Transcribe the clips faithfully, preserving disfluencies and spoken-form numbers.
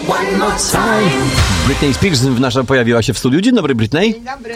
one more time. Britney Spears nasza pojawiła się w studiu. Dzień dobry, Britney. Dzień dobry.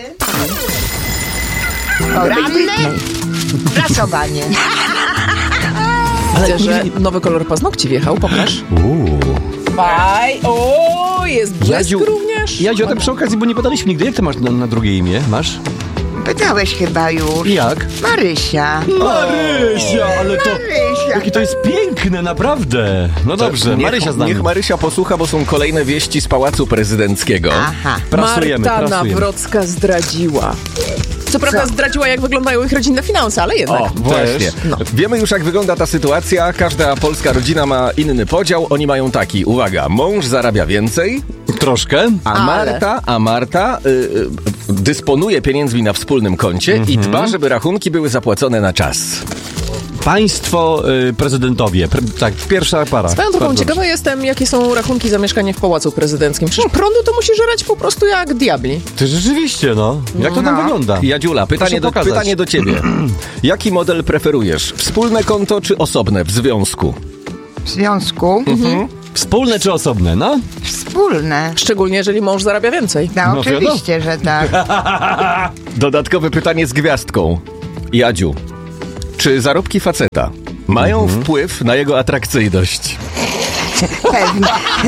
Poranne prasowanie. Widzę, że nowy kolor paznokci wjechał, pokaż. Uuu. Baj, o, jest błysk Jadziu, również. Jadziu, a tak przy okazji, bo nie podaliśmy nigdy. Jak ty masz na, na drugie imię? Masz? Pytałeś chyba już. Jak? Marysia. Marysia, ale to... Marysia. Jakie to jest piękne, naprawdę. No dobrze, niech, Marysia z nami. Niech Marysia posłucha, bo są kolejne wieści z Pałacu Prezydenckiego. Aha. Prasujemy, Marta prasujemy. Nawrocka zdradziła. Co prawda Co? zdradziła, jak wyglądają ich rodzinne finanse, ale jednak. O, właśnie. No. Wiemy już, jak wygląda ta sytuacja. Każda polska rodzina ma inny podział. Oni mają taki, uwaga, mąż zarabia więcej, Troszkę. a Ale. Marta, a Marta y, y, dysponuje pieniędzmi na wspólnym koncie i dba, żeby rachunki były zapłacone na czas. Państwo y, prezydentowie. Pre, tak, pierwsza para. Swoją drogą Bardzo ciekawa jestem, jakie są rachunki za mieszkanie w Pałacu Prezydenckim. Przecież prądu to musi żerać po prostu jak diabli. dobrze. Ty rzeczywiście, no. Jak to tam No. wygląda? Jadziula, pytanie Proszę do, pokazać. pytanie do ciebie. Jaki model preferujesz? Wspólne konto czy osobne w związku? W związku Wspólne czy osobne, no? wspólne. Szczególnie, jeżeli mąż zarabia więcej. No, No oczywiście, że tak. Dodatkowe pytanie z gwiazdką. Jadziu, czy zarobki faceta mają Mhm. wpływ na jego atrakcyjność? Pewnie,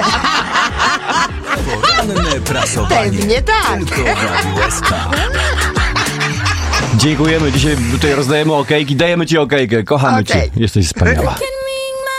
Poranne prasowanie. pewnie tak. Tylko w Radiu S K. Dziękujemy. Dzisiaj tutaj rozdajemy okejki. Dajemy ci okejkę. Kochamy Okej. cię. Jesteś wspaniała.